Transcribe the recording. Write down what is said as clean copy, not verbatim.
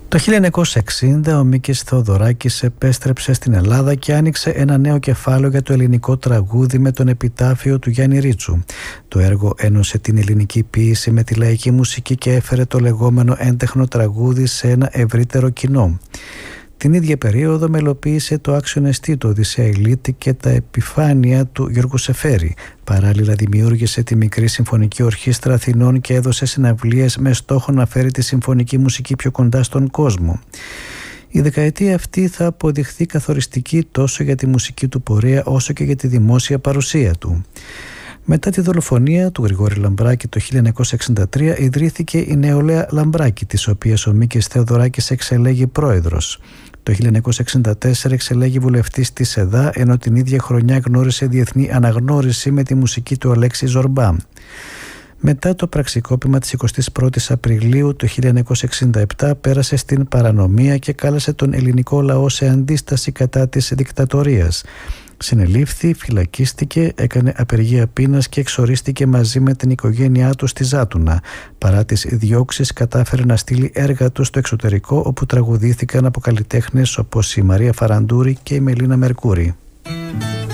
Το 1960 ο Μίκης Θεοδωράκης επέστρεψε στην Ελλάδα και άνοιξε ένα νέο κεφάλαιο για το ελληνικό τραγούδι με τον επιτάφιο του Γιάννη Ρίτσου. Το έργο ένωσε την ελληνική ποίηση με τη λαϊκή μουσική και έφερε το λεγόμενο έντεχνο τραγούδι σε ένα ευρύτερο κοινό. Την ίδια περίοδο μελοποίησε το Άξιον Εστί του Οδυσσέα Ηλίτη και τα Επιφάνεια του Γιώργου Σεφέρη. Παράλληλα δημιούργησε τη Μικρή Συμφωνική Ορχήστρα Αθηνών και έδωσε συναυλίες με στόχο να φέρει τη συμφωνική μουσική πιο κοντά στον κόσμο. Η δεκαετία αυτή θα αποδειχθεί καθοριστική τόσο για τη μουσική του πορεία όσο και για τη δημόσια παρουσία του. Μετά τη δολοφονία του Γρηγόρη Λαμπράκη το 1963 ιδρύθηκε η Νεολαία Λαμπράκη, της οποίας ο Μίκης Θεοδωράκης εξελέγει πρόεδρος. Το 1964 εξελέγει βουλευτής της ΕΔΑ, ενώ την ίδια χρονιά γνώρισε διεθνή αναγνώριση με τη μουσική του Αλέξη Ζορμπά. Μετά το πραξικόπημα της 21ης Απριλίου το 1967 πέρασε στην παρανομία και κάλεσε τον ελληνικό λαό σε αντίσταση κατά της δικτατορίας. Συνελήφθη, φυλακίστηκε, έκανε απεργία πείνας και εξορίστηκε μαζί με την οικογένειά του στη Ζάτουνα. Παρά τις διώξεις κατάφερε να στείλει έργα του στο εξωτερικό, όπου τραγουδήθηκαν από καλλιτέχνες όπως η Μαρία Φαραντούρη και η Μελίνα Μερκούρη.